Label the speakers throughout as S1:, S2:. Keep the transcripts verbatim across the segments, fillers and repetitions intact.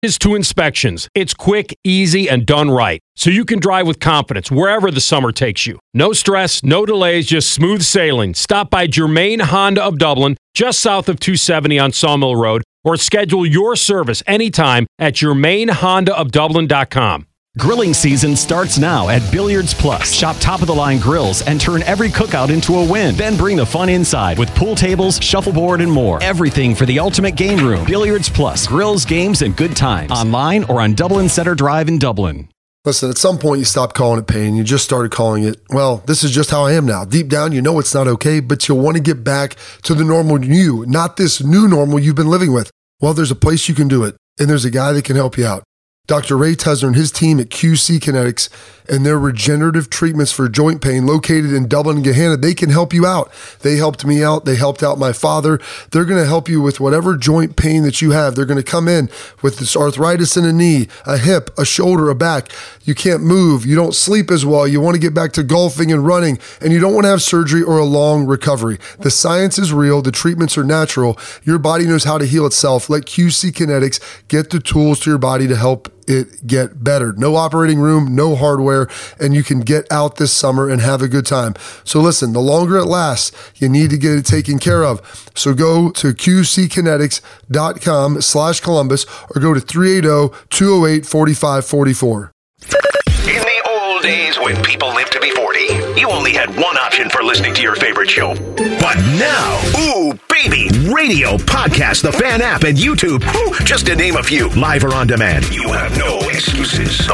S1: is to inspections. It's quick, easy, and done right, so you can drive with confidence wherever the summer takes you. No stress, no delays, just smooth sailing. Stop by Germain Honda of Dublin, just south of two seventy on Sawmill Road, or schedule your service anytime at germain honda of dublin dot com.
S2: Grilling season starts now at Billiards Plus. Shop top-of-the-line grills and turn every cookout into a win. Then bring the fun inside with pool tables, shuffleboard, and more. Everything for the ultimate game room. Billiards Plus. Grills, games, and good times. Online or on Dublin Center Drive in Dublin.
S3: Listen, at some point you stopped calling it pain. You just started calling it, well, this is just how I am now. Deep down, you know it's not okay, but you'll want to get back to the normal you, not this new normal you've been living with. Well, there's a place you can do it, and there's a guy that can help you out. Doctor Ray Tesner and his team at Q C Kinetics and their regenerative treatments for joint pain located in Dublin and Gahanna, they can help you out. They helped me out. They helped out my father. They're going to help you with whatever joint pain that you have. They're going to come in with this arthritis in a knee, a hip, a shoulder, a back. You can't move. You don't sleep as well. You want to get back to golfing and running, and you don't want to have surgery or a long recovery. The science is real. The treatments are natural. Your body knows how to heal itself. Let Q C Kinetics get the tools to your body to help it get better. No operating room, no hardware, and you can get out this summer and have a good time. So listen, the longer it lasts, you need to get it taken care of. So go to q c kinetics dot com slash Columbus or go to three eight zero, two zero eight, four five four four.
S4: In the old days when people lived to be forty, you only had one option for listening to your favorite show. But now, ooh, baby, radio, podcast, the Fan app, and YouTube, ooh, just to name a few, live or on demand. You have no excuses. The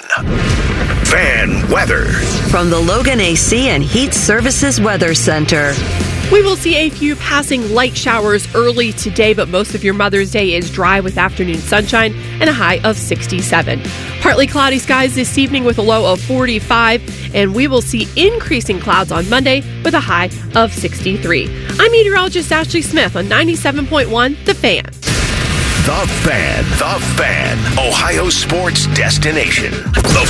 S4: Fan. Fan weather.
S5: From the Logan A C and Heat Services Weather Center.
S6: We will see a few passing light showers early today, but most of your Mother's Day is dry with afternoon sunshine and a high of sixty-seven. Partly cloudy skies this evening with a low of forty-five, and we will see increasing clouds on Monday with a high of sixty-three. I'm meteorologist Ashley Smith on ninety-seven point one The Fan.
S4: The Fan. The Fan. Ohio sports destination. The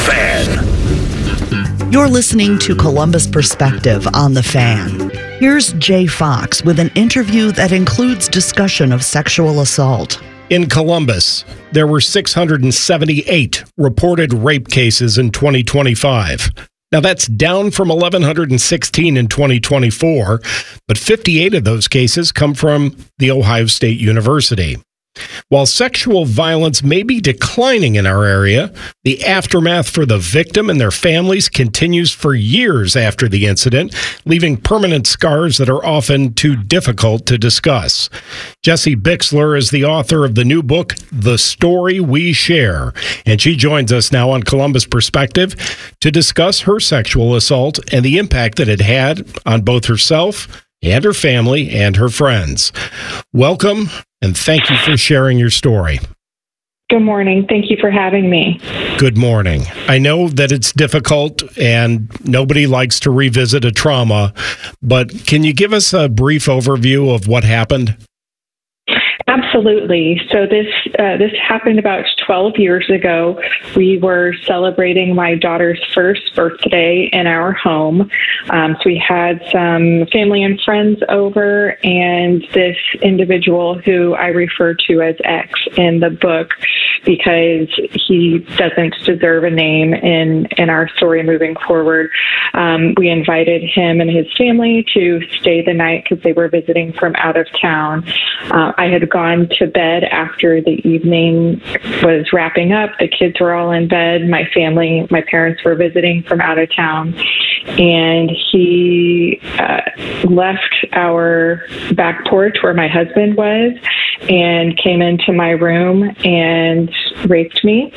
S4: Fan.
S7: You're listening to Columbus Perspective on The Fan. Here's Jay Fox with an interview that includes discussion of sexual assault.
S8: In Columbus, there were six hundred seventy-eight reported rape cases in twenty twenty-five. Now, that's down from one thousand one hundred sixteen in twenty twenty-four, but fifty-eight of those cases come from The Ohio State University. While sexual violence may be declining in our area, the aftermath for the victim and their families continues for years after the incident, leaving permanent scars that are often too difficult to discuss. Jessie Bixler is the author of the new book, The Story We Share, and she joins us now on Columbus Perspective to discuss her sexual assault and the impact that it had on both herself and her family and her friends. Welcome, and thank you for sharing your story.
S9: Good morning. Thank you for having me.
S8: Good morning. I know that it's difficult and nobody likes to revisit a trauma, but can you give us a brief overview of what happened?
S9: Absolutely. So this uh, this happened about twelve years ago. We were celebrating my daughter's first birthday in our home. Um, so we had some family and friends over, and this individual who I refer to as X in the book because he doesn't deserve a name in, in our story moving forward. Um, we invited him and his family to stay the night because they were visiting from out of town. Uh, I had gone to bed after the evening was wrapping up. The kids were all in bed. My family, my parents were visiting from out of town. And he uh, left our back porch where my husband was and came into my room and raped me.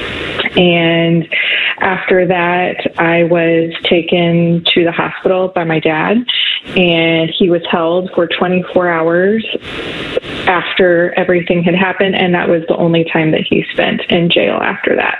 S9: And after that, I was taken to the hospital by my dad, and he was held for twenty-four hours after everything had happened, and that was the only time that he spent in jail after that.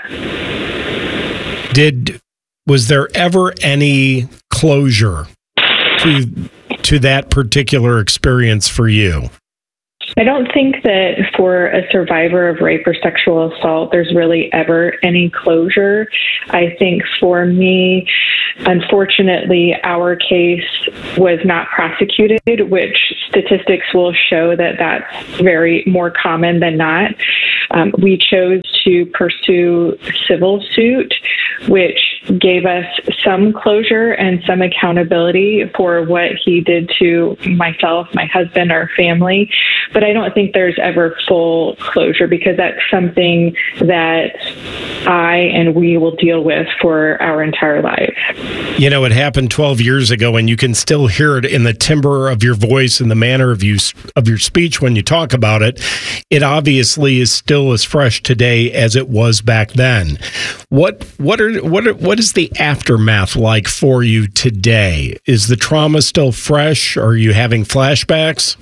S8: Did was there ever any closure to to that particular experience for you?
S9: I don't think that for a survivor of rape or sexual assault, there's really ever any closure. I think for me, unfortunately, our case was not prosecuted, which statistics will show that that's very more common than not. Um, we chose to pursue civil suit, which gave us some closure and some accountability for what he did to myself, my husband, our family. But I don't think there's ever full closure because that's something that I and we will deal with for our entire lives.
S8: You know, it happened twelve years ago, and you can still hear it in the timbre of your voice and the manner of you of your speech when you talk about it. It obviously is still as fresh today as it was back then. What what are what are, what is the aftermath like for you today? Is the trauma still fresh? Are you having flashbacks?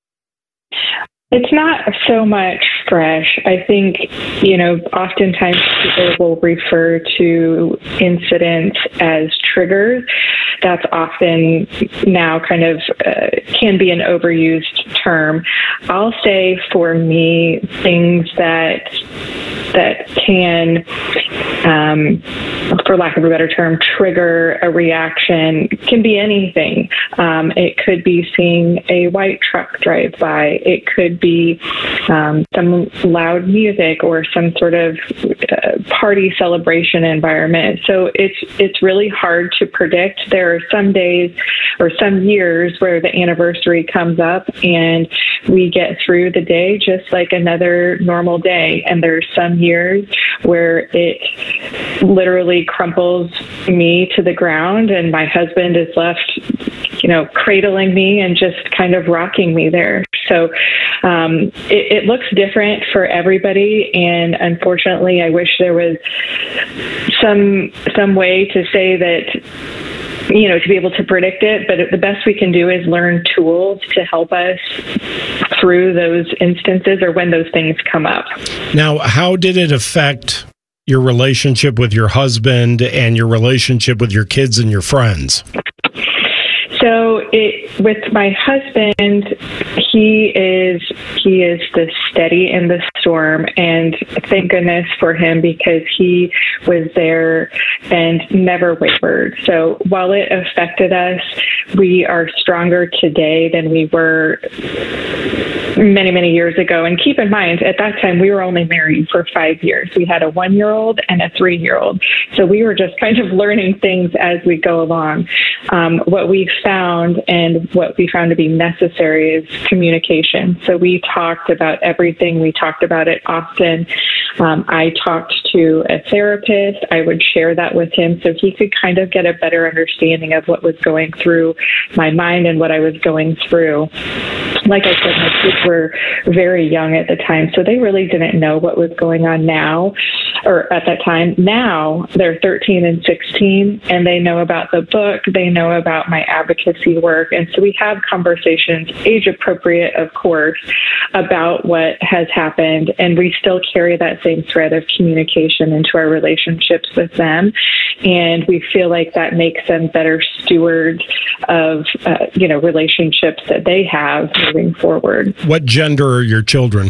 S9: It's not so much fresh. I think, you know, oftentimes people will refer to incidents as triggers. That's often now kind of uh, can be an overused term. I'll say for me, things that that can, um, for lack of a better term, trigger a reaction can be anything. Um, it could be seeing a white truck drive by. It could be um, some loud music or some sort of uh, party celebration environment. So it's it's really hard to predict. There are some days or some years where the anniversary comes up and we get through the day just like another normal day. And there's some years where it literally crumples me to the ground and my husband is left, you know, cradling me and just kind of rocking me there. So um, it, it looks different for everybody. And unfortunately, I wish there was some some way to say that, you know, to be able to predict it. But the best we can do is learn tools to help us through those instances or when those things come up.
S8: Now, how did it affect your relationship with your husband and your relationship with your kids and your friends?
S9: So it, with my husband, he is he is the steady in the storm, and thank goodness for him because he was there and never wavered. So while it affected us, we are stronger today than we were many, many years ago. And keep in mind, at that time, we were only married for five years. We had a one-year-old and a three-year-old. So we were just kind of learning things as we go along. Um, what we found and what we found to be necessary is communication. So we talked about everything. We talked about it often. Um, I talked to a therapist. I would share that with him so he could kind of get a better understanding of what was going through my mind and what I was going through. Like I said, my kids were very young at the time, so they really didn't know what was going on now, or at that time. Now they're thirteen and sixteen, and they know about the book. They know about my advocacy work. And so we have conversations, age appropriate, of course, about what has happened. And we still carry that same thread of communication into our relationships with them. And we feel like that makes them better stewards of, uh, you know, relationships that they have moving forward.
S8: What gender are your children?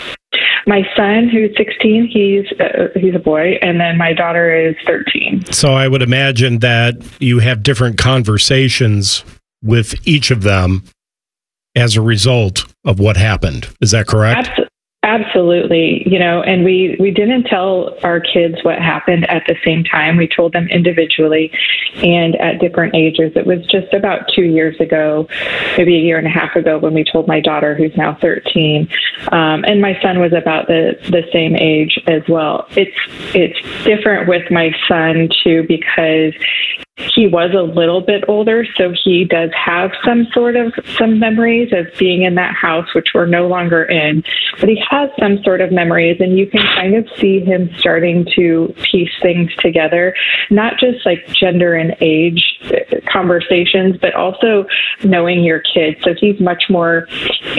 S9: My son, who's sixteen, he's uh, he's a boy, and then my daughter is thirteen.
S8: So I would imagine that you have different conversations with each of them as a result of what happened. Is that correct?
S9: Absolutely. Absolutely. You know, and we, we didn't tell our kids what happened at the same time. We told them individually and at different ages. It was just about two years ago, maybe a year and a half ago, when we told my daughter, who's now thirteen. Um, and my son was about the, the same age as well. It's, it's different with my son, too, because he was a little bit older, so he does have some sort of some memories of being in that house, which we're no longer in. But he has some sort of memories, and you can kind of see him starting to piece things together, not just like gender and age conversations, but also knowing your kids. So he's much more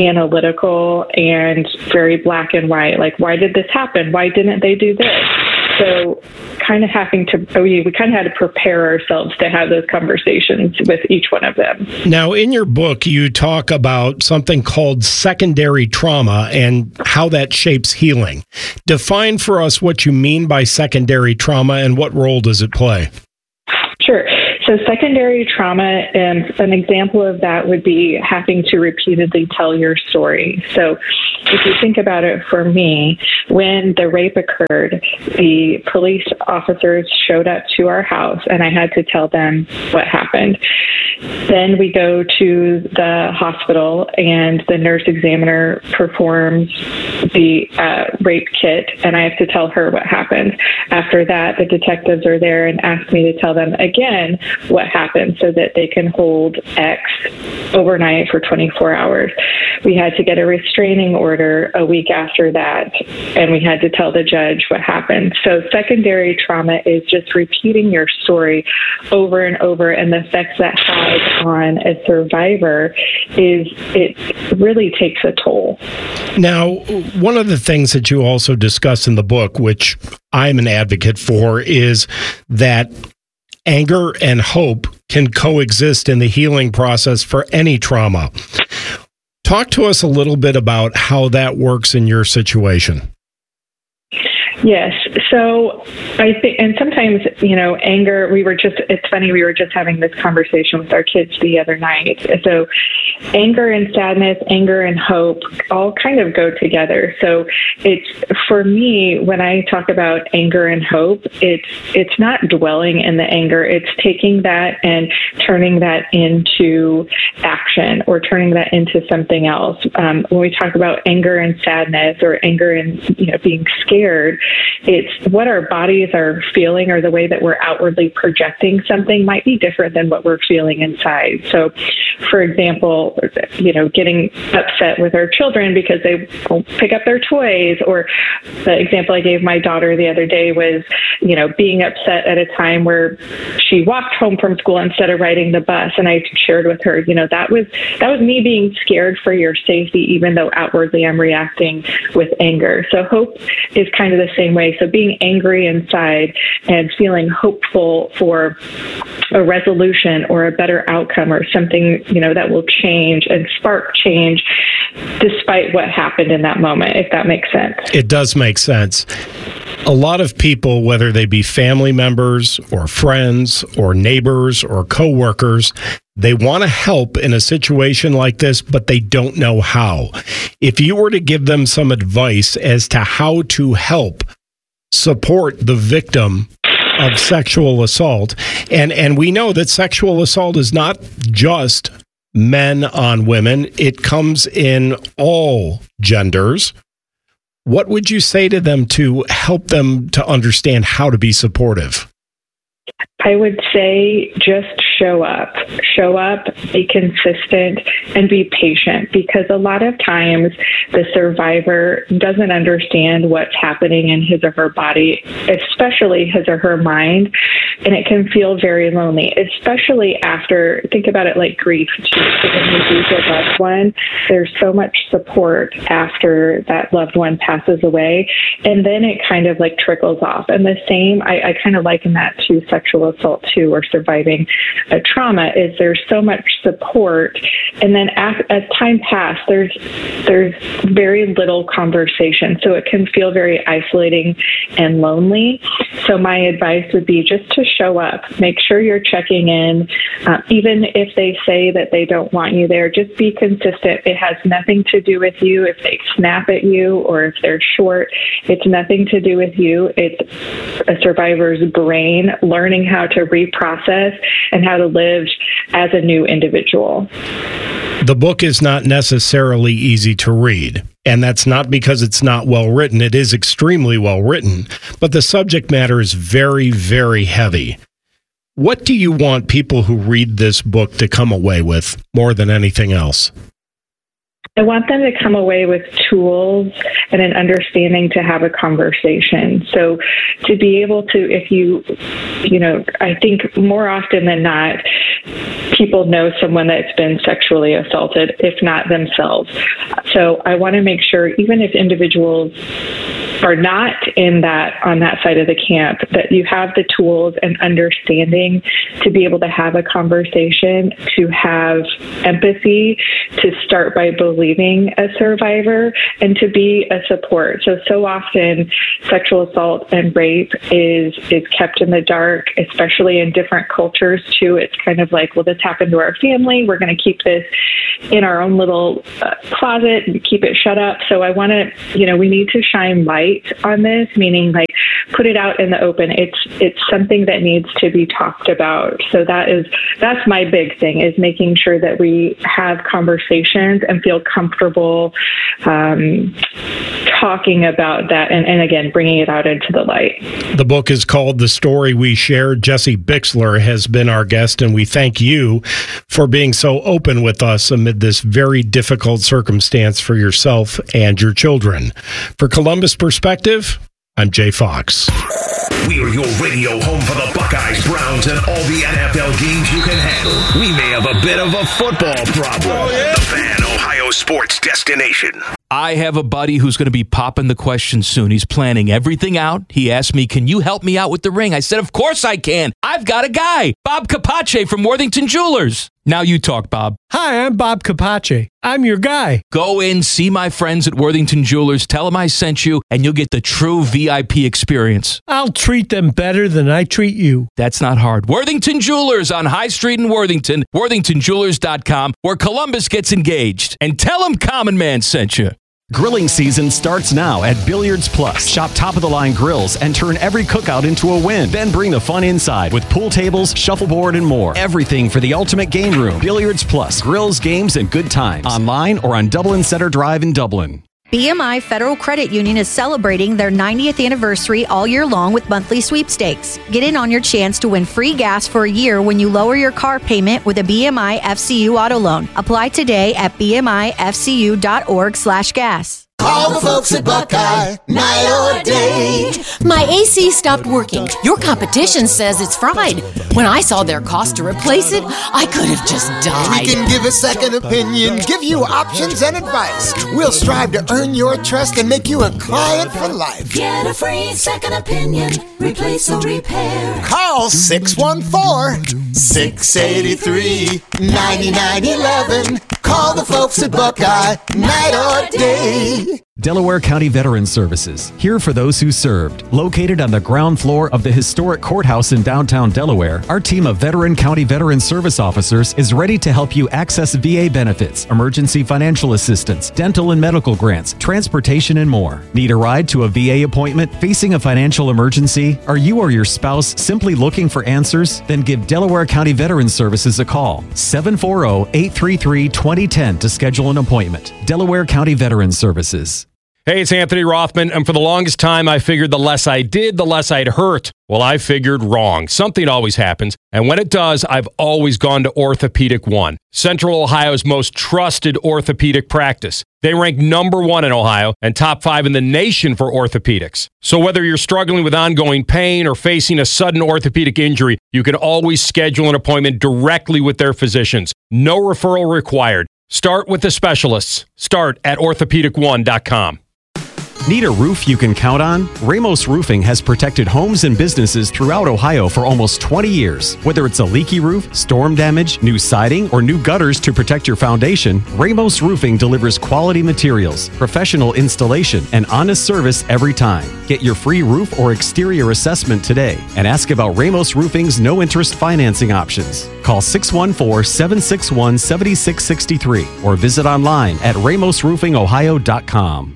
S9: analytical and very black and white. Like, why did this happen? Why didn't they do this? so kind of having to, we, we kind of had to prepare ourselves to have those conversations with each one of them.
S8: Now, in your book, you talk about something called secondary trauma and how that shapes healing. Define for us what you mean by secondary trauma and what role does it play?
S9: Sure. So secondary trauma, um, an example of that would be having to repeatedly tell your story. So if you think about it, for me, when the rape occurred, the police officers showed up to our house and I had to tell them what happened. Then we go to the hospital and the nurse examiner performs the uh, rape kit and I have to tell her what happened. After that, the detectives are there and ask me to tell them again what happened so that they can hold X overnight for twenty-four hours. We had to get a restraining order a week after that, and we had to tell the judge what happened. So secondary trauma is just repeating your story over and over, and the effects that has on a survivor is it really takes a toll.
S8: Now, one of the things that you also discuss in the book, which I'm an advocate for, is that anger and hope can coexist in the healing process for any trauma. Talk to us a little bit about how that works in your situation.
S9: Yes. So I think, and sometimes, you know, anger, we were just, it's funny, we were just having this conversation with our kids the other night. So anger and sadness, anger and hope all kind of go together. So it's, for me, when I talk about anger and hope, it's, it's not dwelling in the anger. It's taking that and turning that into action or turning that into something else. Um, when we talk about anger and sadness or anger and, you know, being scared, it's what our bodies are feeling or the way that we're outwardly projecting something might be different than what we're feeling inside. So, for example, you know, getting upset with our children because they won't pick up their toys, or the example I gave my daughter the other day was, you know, being upset at a time where she walked home from school instead of riding the bus. And I shared with her, you know, that was, that was me being scared for your safety, even though outwardly I'm reacting with anger. So hope is kind of the same way. So being angry inside and feeling hopeful for a resolution or a better outcome or something, you know, that will change and spark change despite what happened in that moment, if that makes sense.
S8: It does make sense. A lot of people, whether they be family members or friends or neighbors or coworkers, they want to help in a situation like this, but they don't know how. If you were to give them some advice as to how to help support the victim of sexual assault, and, and we know that sexual assault is not just men on women, it comes in all genders. What would you say to them to help them to understand how to be supportive?
S9: I would say just show up. Show up, be consistent, and be patient, because a lot of times the survivor doesn't understand what's happening in his or her body, especially his or her mind, and it can feel very lonely, especially after, think about it like grief, too. When you lose a loved one, there's so much support after that loved one passes away, and then it kind of like trickles off. And the same, I, I kind of liken that to sexual assault too, or surviving a trauma, is there's so much support, and then as, as time passed, there's there's very little conversation, so it can feel very isolating and lonely. So my advice would be just to show up, make sure you're checking in, uh, even if they say that they don't want you there, just be consistent. It has nothing to do with you if they snap at you or if they're short. It's nothing to do with you. It's a survivor's brain learning how to reprocess and how to live as a new individual.
S8: The book is not necessarily easy to read, and that's not because it's not well written. It is extremely well written, but the subject matter is very, very heavy. What do you want people who read this book to come away with more than anything else?
S9: I want them to come away with tools and an understanding to have a conversation. So to be able to, if you, you know, I think more often than not, people know someone that's been sexually assaulted, if not themselves. So I want to make sure, even if individuals are not in that on that side of the camp, that you have the tools and understanding to be able to have a conversation, to have empathy, to start by believing a survivor, and to be a support. So, so often sexual assault and rape is, is kept in the dark, especially in different cultures too. It's kind of like, well, this happened to our family. We're going to keep this in our own little uh, closet and keep it shut up. So I want to, you know, we need to shine light on this, meaning like put it out in the open. It's it's something that needs to be talked about. So that is that's my big thing, is making sure that we have conversations and feel comfortable um, talking about that, and, and again, bringing it out into the light.
S8: The book is called The Story We Shared. Jessie Bixler has been our guest, and we thank you for being so open with us amid this very difficult circumstance for yourself and your children. For Columbus Perspective, I'm Jay Fox.
S4: We are your radio home for the Buckeyes, Browns, and all the N F L games you can handle. We may have a bit of a football problem. Oh, yeah. The Fan, Ohio sports destination.
S10: I have a buddy who's going to be popping the question soon. He's planning everything out. He asked me, can you help me out with the ring? I said, of course I can. I've got a guy, Bob Capace from Worthington Jewelers. Now you talk, Bob.
S11: Hi, I'm Bob Capace. I'm your guy.
S10: Go in, see my friends at Worthington Jewelers, tell them I sent you, and you'll get the true V I P experience.
S11: I'll treat them better than I treat you.
S10: That's not hard. Worthington Jewelers on High Street in Worthington, worthington jewelers dot com, where Columbus gets engaged. And tell them Common Man sent you.
S2: Grilling season starts now at Billiards Plus. Shop top-of-the-line grills and turn every cookout into a win. Then bring the fun inside with pool tables, shuffleboard, and more. Everything for the ultimate game room. Billiards Plus. Grills, games, and good times. Online or on Dublin Center Drive in Dublin.
S12: B M I Federal Credit Union is celebrating their ninetieth anniversary all year long with monthly sweepstakes. Get in on your chance to win free gas for a year when you lower your car payment with a B M I F C U auto loan. Apply today at b m i f c u dot org slash gas.
S13: Call the folks at Buckeye, night or day.
S14: My A C stopped working. Your competition says it's fried. When I saw their cost to replace it, I could have just died.
S13: We can give a second opinion, give you options and advice. We'll strive to earn your trust and make you a client for life.
S15: Get a free second opinion, replace or repair.
S13: Call six one four, six eight three, nine nine one one. Call the folks at Buckeye, night or day.
S2: Delaware County Veterans Services, here for those who served. Located on the ground floor of the historic courthouse in downtown Delaware, our team of veteran county veteran service officers is ready to help you access V A benefits, emergency financial assistance, dental and medical grants, transportation, and more. Need a ride to a V A appointment? Facing a financial emergency? Are you or your spouse simply looking for answers? Then give Delaware County Veterans Services a call. seven four zero, eight three three, two zero one zero to schedule an appointment. Delaware County Veterans Services.
S1: Hey, it's Anthony Rothman, and for the longest time, I figured the less I did, the less I'd hurt. Well, I figured wrong. Something always happens, and when it does, I've always gone to Orthopedic One, Central Ohio's most trusted orthopedic practice. They rank number one in Ohio and top five in the nation for orthopedics. So whether you're struggling with ongoing pain or facing a sudden orthopedic injury, you can always schedule an appointment directly with their physicians. No referral required. Start with the specialists. Start at orthopedic one dot com.
S2: Need a roof you can count on? Ramos Roofing has protected homes and businesses throughout Ohio for almost twenty years. Whether it's a leaky roof, storm damage, new siding, or new gutters to protect your foundation, Ramos Roofing delivers quality materials, professional installation, and honest service every time. Get your free roof or exterior assessment today and ask about Ramos Roofing's no-interest financing options. Call six one four, seven six one, seven six six three or visit online at ramos roofing ohio dot com.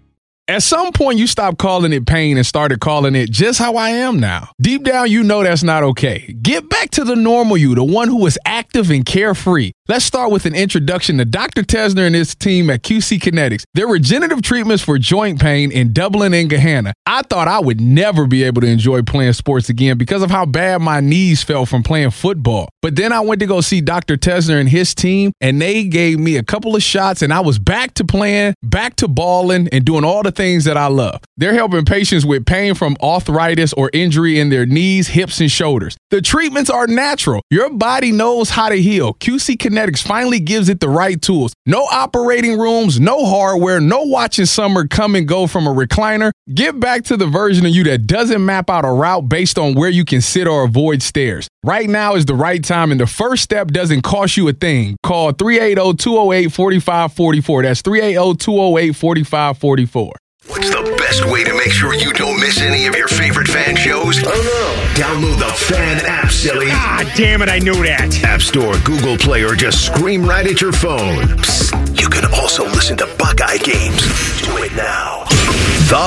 S16: At some point, you stopped calling it pain and started calling it just how I am now. Deep down, you know that's not okay. Get back to the normal you, the one who is active and carefree. Let's start with an introduction to Doctor Tesner and his team at Q C Kinetics. They're regenerative treatments for joint pain in Dublin and Gahanna. I thought I would never be able to enjoy playing sports again because of how bad my knees felt from playing football. But then I went to go see Doctor Tesner and his team, and they gave me a couple of shots, and I was back to playing, back to balling, and doing all the things that I love. They're helping patients with pain from arthritis or injury in their knees, hips, and shoulders. The treatments are natural. Your body knows how to heal. Q C Kinetics finally gives it the right tools. No operating rooms, no hardware, no watching summer come and go from a recliner. Get back to the version of you that doesn't map out a route based on where you can sit or avoid stairs. Right now is the right time, and the first step doesn't cost you a thing. Call three eight zero, two zero eight, four five four four. That's three eight zero, two zero eight, four five four four.
S4: What's the best way to make sure you don't miss any of your favorite fan shows? Oh no. Download the Fan app, silly.
S17: Ah, damn it, I knew that.
S4: App Store, Google Play, or just scream right at your phone. Psst, you can also listen to Buckeye games. Do it now. The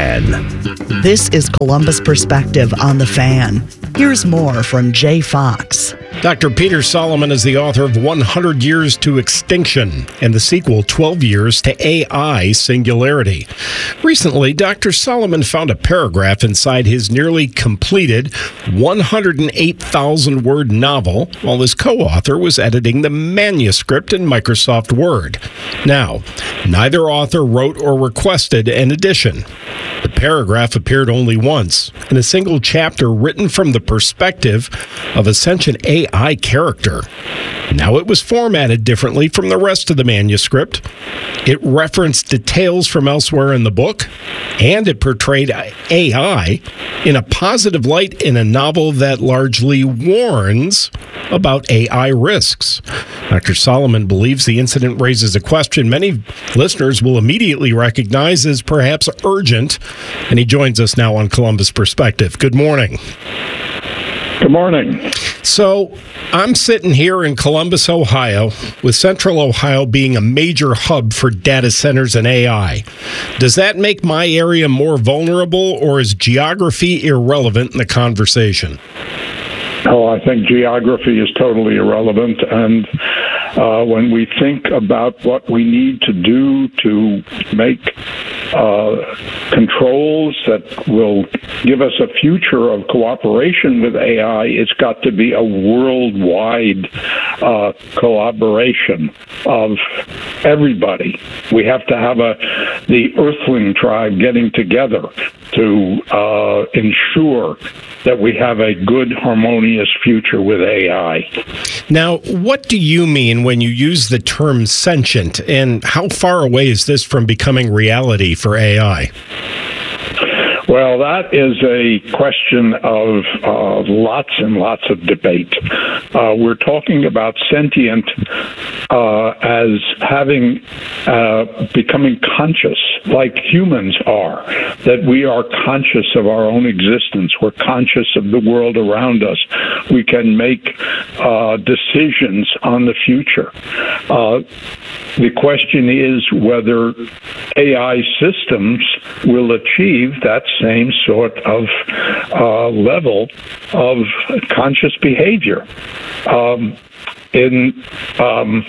S4: Fan.
S7: This is Columbus Perspective on The Fan. Here's more from Jay Fox.
S8: Doctor Peter Solomon is the author of one hundred years to Extinction and the sequel twelve years to A I Singularity. Recently, Doctor Solomon found a paragraph inside his nearly completed one hundred eight thousand word novel while his co-author was editing the manuscript in Microsoft Word. Now, neither author wrote or requested an edition. The paragraph appeared only once, in a single chapter written from the perspective of a sentient A I character. Now it was formatted differently from the rest of the manuscript. It referenced details from elsewhere in the book, and it portrayed A I in a positive light in a novel that largely warns about A I risks. Doctor Solomon believes the incident raises a question many listeners will immediately recognize as perhaps urgent, and he joins us now on Columbus Perspective. Good morning.
S18: Good morning.
S8: So I'm sitting here in Columbus, Ohio, with Central Ohio being a major hub for data centers and A I. Does that make my area more vulnerable, or is geography irrelevant in the conversation?
S18: Oh, I think geography is totally irrelevant. And uh, when we think about what we need to do to make uh, controls that will give us a future of cooperation with A I, it's got to be a worldwide uh, collaboration of everybody. We have to have a the Earthling tribe getting together to uh, ensure that we have a good, harmonious future with A I.
S8: Now, what do you mean when you use the term sentient, and how far away is this from becoming reality for A I?
S18: Well, that is a question of uh, lots and lots of debate. Uh, we're talking about sentient uh, as having uh, becoming conscious, like humans are, that we are conscious of our own existence. We're conscious of the world around us. We can make uh, decisions on the future. Uh, the question is whether A I systems will achieve that same sort of uh, level of conscious behavior. Um, in um,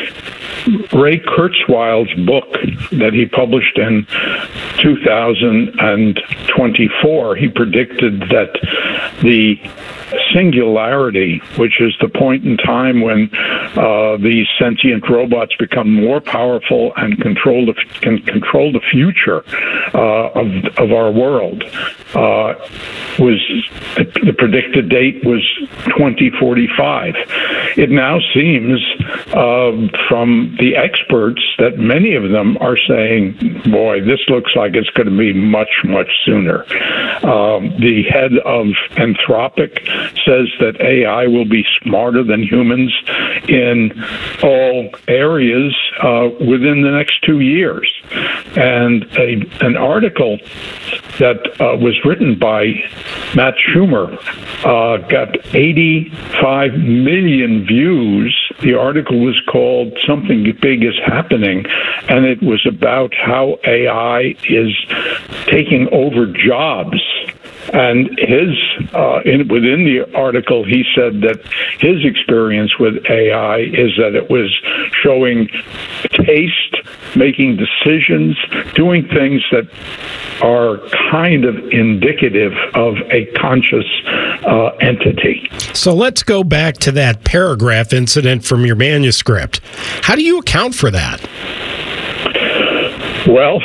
S18: Ray Kurzweil's book that he published in two thousand twenty-four, he predicted that the singularity, which is the point in time when uh, these sentient robots become more powerful and control the, can control the future uh, of of our world, uh, was the predicted date was twenty forty-five. It now seems uh, from the experts that many of them are saying, boy, this looks like it's going to be much, much sooner. Um, the head of Anthropic says that A I will be smarter than humans in all areas uh, within the next two years. And a, an article that uh, was written by Matt Schumer uh, got eighty-five million views. The article was called Something Big is Happening, and it was about how A I is taking over jobs And his uh, in, within the article, he said that his experience with A I is that it was showing taste, making decisions, doing things that are kind of indicative of a conscious uh, entity.
S8: So let's go back to that paragraph incident from your manuscript. How do you account for that?
S18: Well,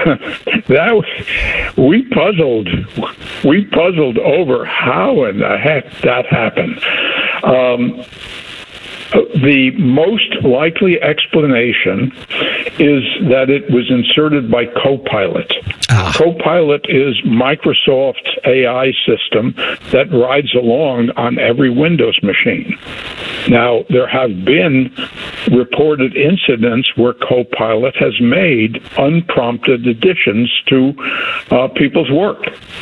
S18: that we puzzled. We puzzled over how in the heck that happened. Um, the most likely explanation is that it was inserted by Copilot. Ah. Copilot is Microsoft's A I system that rides along on every Windows machine. Now, there have been reported incidents where Copilot has made unprompted additions to uh, people's work.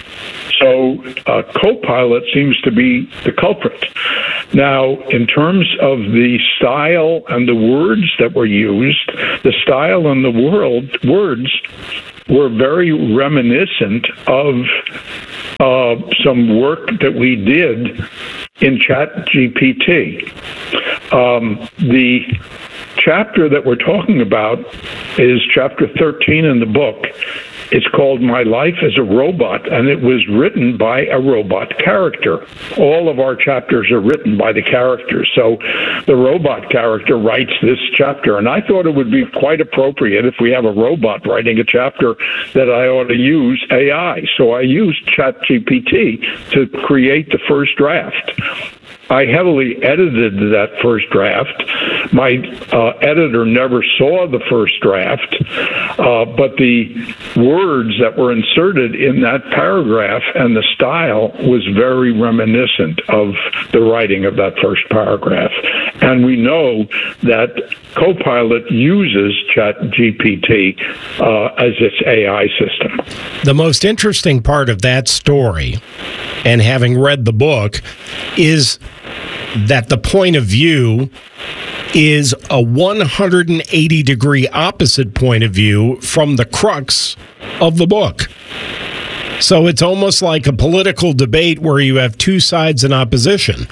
S18: So uh, Copilot seems to be the culprit. Now, in terms of the style and the words that were used, the style and the world, words were very reminiscent of uh, some work that we did in ChatGPT. Um, the chapter that we're talking about is chapter thirteen in the book. It's called My Life as a Robot, and it was written by a robot character. All of our chapters are written by the characters. So the robot character writes this chapter, and I thought it would be quite appropriate if we have a robot writing a chapter that I ought to use A I. So I used ChatGPT to create the first draft. I heavily edited that first draft. My uh, editor never saw the first draft, uh, but the words that were inserted in that paragraph and the style was very reminiscent of the writing of that first paragraph. And we know that Copilot uses ChatGPT uh, as its A I system.
S8: The most interesting part of that story, and having read the book, is that the point of view is a one hundred eighty degree opposite point of view from the crux of the book. So it's almost like a political debate where you have two sides in opposition.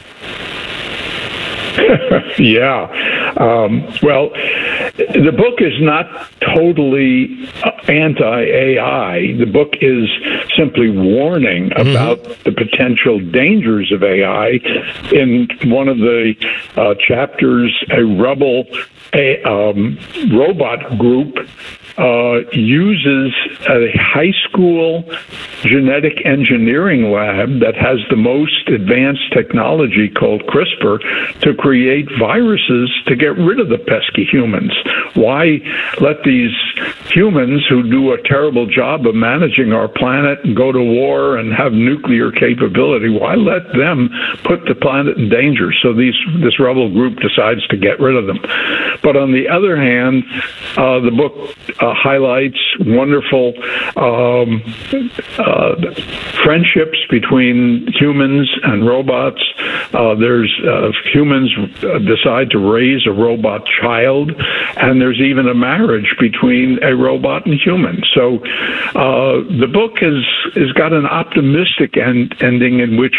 S18: Yeah. Um, well, the book is not totally anti-A I. The book is simply warning mm-hmm. about the potential dangers of A I. In one of the uh, chapters, a rebel a, um, robot group uh, uses a high school genetic engineering lab that has the most advanced technology called CRISPR to create viruses to get rid of the pesky humans. Why let these humans who do a terrible job of managing our planet and go to war and have nuclear capability, why let them put the planet in danger? So these this rebel group decides to get rid of them. But on the other hand, uh, the book uh, highlights wonderful um, uh, friendships between humans and robots. Uh, there's uh, humans decide to raise a robot child, and there's even a marriage between a robot and human. So uh, the book has has got an optimistic end, ending in which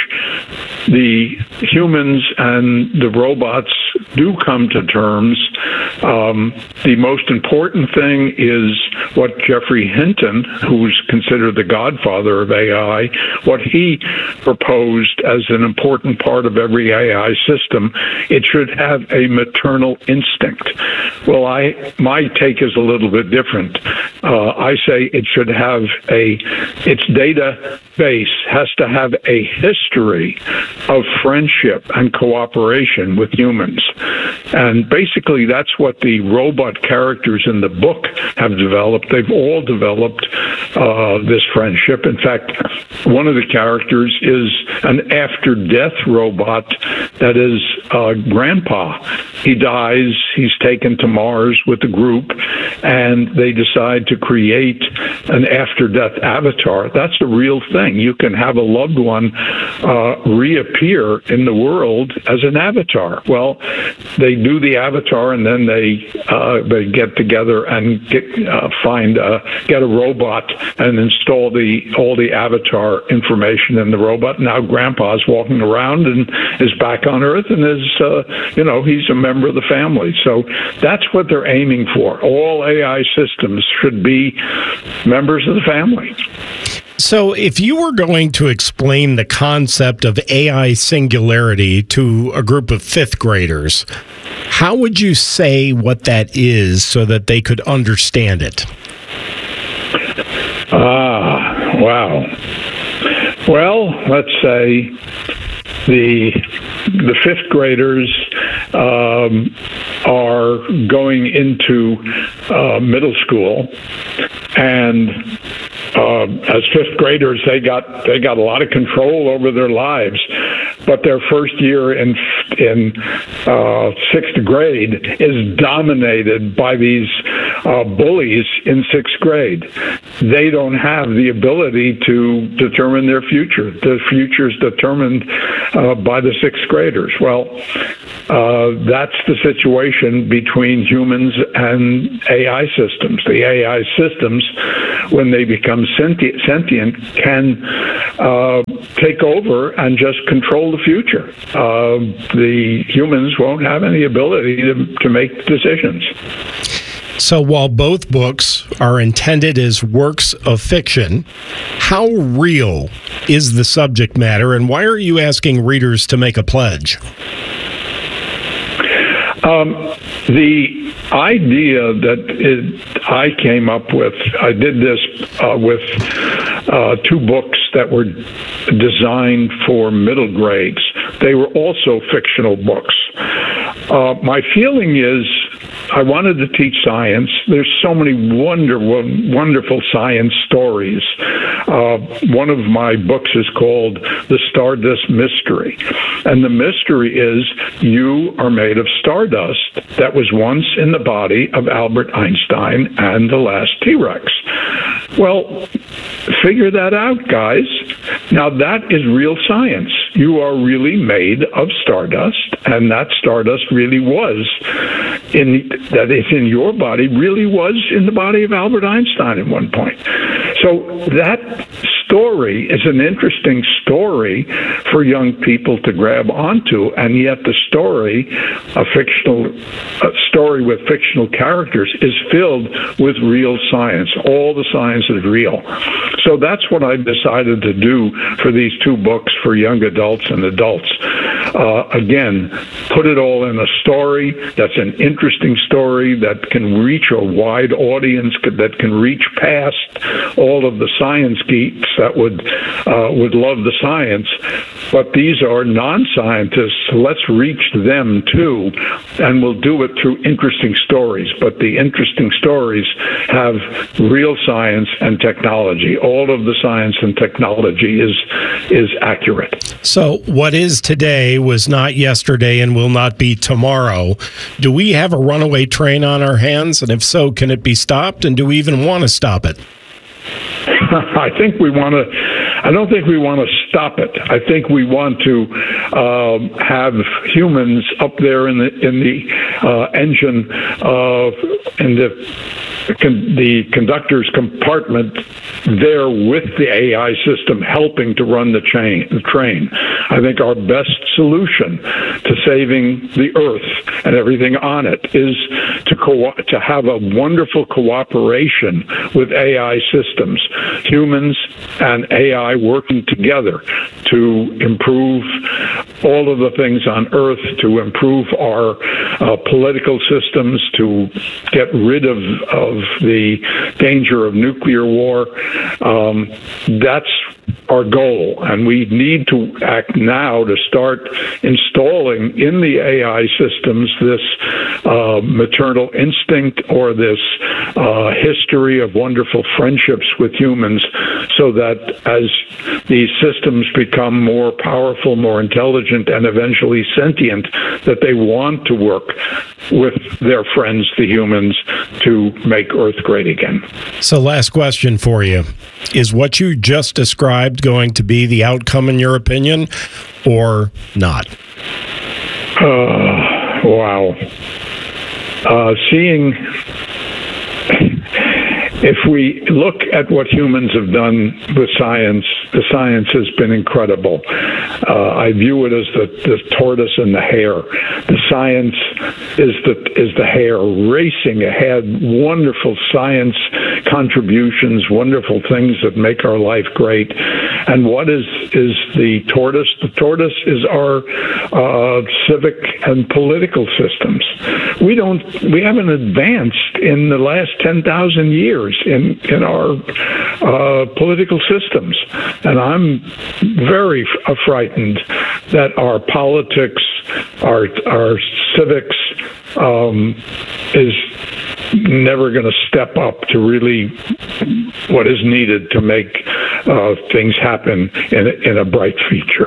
S18: the humans and the robots do come to terms. Um, the most important thing is what Geoffrey Hinton, who's considered the godfather of A I, what he proposed as an important part of every A I system. It should have a maternal instinct. Well, I my take is a little bit different. Uh, I say it should have a, its database has to have a history of friendship and cooperation with humans. And basically, that's what the robot characters in the book have developed. They've all developed uh, this friendship. In fact, one of the characters is an after-death robot that is uh, grandpa. He dies, he's taken to Mars with the group, and they decide to create an after-death avatar. That's a real thing. You can have a loved one uh, reappear in the world as an avatar. Well, they do the avatar, and then they uh, they get together and get, uh, find uh, get a robot and install the all the avatar information in the robot. Now Grandpa's walking around and is back on Earth, and is uh, you know he's a member of the family. So that's what they're aiming for. All A I systems should be members of the family.
S8: So if you were going to explain the concept of A I singularity to a group of fifth graders, how would you say what that is so that they could understand it?
S18: Ah, wow. Well, let's say the the fifth graders um, are going into uh, middle school, and Uh, as fifth graders, they got they got a lot of control over their lives, but their first year in in uh, sixth grade is dominated by these uh, bullies in sixth grade. They don't have the ability to determine their future. Their future is determined uh, by the sixth graders. Well, uh, that's the situation between humans and A I systems. The A I systems, when they become sentient, sentient can uh, take over and just control the future. Uh, the humans won't have any ability to, to make decisions.
S8: So while both books are intended as works of fiction, how real is the subject matter, and why are you asking readers to make a pledge?
S18: Um, the idea that it, I came up with, I did this uh, with uh, two books that were designed for middle grades. They were also fictional books. Uh, my feeling is I wanted to teach science. There's so many wonderful, wonderful science stories. Uh, one of my books is called The Stardust Mystery. And the mystery is you are made of stardust that was once in the body of Albert Einstein and the last T-Rex. Well, figure that out, guys. Now, that is real science. You are really made of stardust, and that stardust really was in that is in your body, really was in the body of Albert Einstein at one point. So that story is an interesting story for young people to grab onto, and yet the story, a fictional a story with fictional characters, is filled with real science. All the science is real. So that's what I decided to do for these two books for young adults and adults. Uh, again, put it all in a story that's an interesting story that can reach a wide audience, that can reach past all of the science geeks that would uh, would love the science. But these are non-scientists. Let's reach them too, and we'll do it through interesting stories. But the interesting stories have real science and technology. All of the science and technology is is accurate.
S8: So what is today was not yesterday and will not be tomorrow. Do we have a runaway train on our hands? And if so, can it be stopped? And do we even want to stop it?
S18: I think we want to. I don't think we want to stop it. I think we want to um, have humans up there in the in the uh, engine, uh, in the the conductor's compartment, there with the A I system helping to run the chain, the train. I think our best solution to saving the Earth and everything on it is to co- to have a wonderful cooperation with A I systems, humans and A I working together to improve all of the things on Earth, to improve our uh, political systems, to get rid of, of the danger of nuclear war. Um, that's our goal, and we need to act now to start installing in the A I systems this uh, maternal instinct or this uh, history of wonderful friendships with humans, so that as these systems become more powerful, more intelligent, and eventually sentient, that they want to work with their friends, the humans, to make Earth great again.
S8: So last question for you. Is what you just described going to be the outcome in your opinion, or not?
S18: Uh, Wow. Uh, seeing, if we look at what humans have done with science, the science has been incredible. Uh, I view it as the, the tortoise and the hare. The science is the is the hare racing ahead. Wonderful science contributions, wonderful things that make our life great. And what is is the tortoise? The tortoise is our uh, civic and political systems. We don't we haven't advanced in the last ten thousand years in in our uh, political systems, and I'm very f- frightened that our politics, our our civics, um, is never going to step up to really what is needed to make uh, things happen in a, in a bright future.